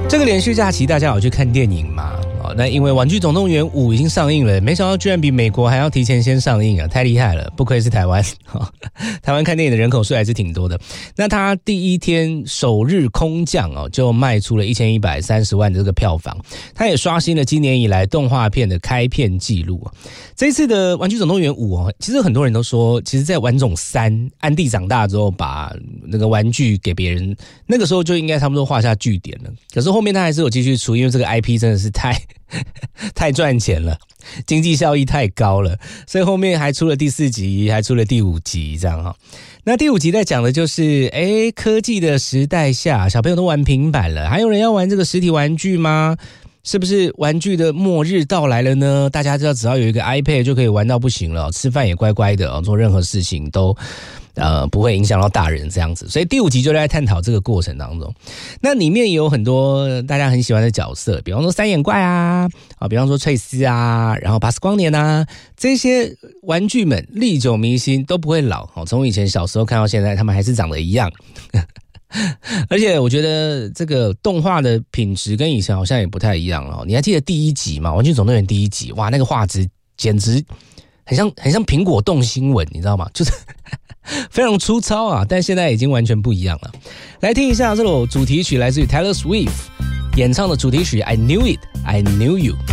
这个连续假期大家有去看电影吗？那因为《玩具总动员5》已经上映了，没想到居然比美国还要提前先上映啊，太厉害了，不愧是台湾。台湾看电影的人口数还是挺多的。那它第一天首日空降就卖出了1130万的这个票房，它也刷新了今年以来动画片的开片纪录。这一次的《玩具总动员5》其实很多人都说，其实在《玩总3》安迪长大之后把那个玩具给别人，那个时候就应该差不多画下句点了。可是后面他还是有继续出，因为这个 IP 真的是太赚钱了，经济效益太高了，所以后面还出了第4集，还出了第5集这样。那第5集在讲的就是科技的时代下，小朋友都玩平板了，还有人要玩这个实体玩具吗？是不是玩具的末日到来了呢？大家知道只要有一个 iPad 就可以玩到不行了，吃饭也乖乖的，做任何事情都不会影响到大人这样子。所以第5集就在探讨这个过程当中，那里面也有很多大家很喜欢的角色，比方说三眼怪比方说翠丝然后巴斯光年这些玩具们历久弥新，都不会老，从以前小时候看到现在，他们还是长得一样。而且我觉得这个动画的品质跟以前好像也不太一样了。你还记得第1集吗？《玩具总动员》第1集，哇，那个画质简直很像苹果动新闻，你知道吗？就是非常粗糙啊，但现在已经完全不一样了。来听一下这首主题曲，来自于 Taylor Swift 演唱的主题曲《I Knew It, I Knew You》。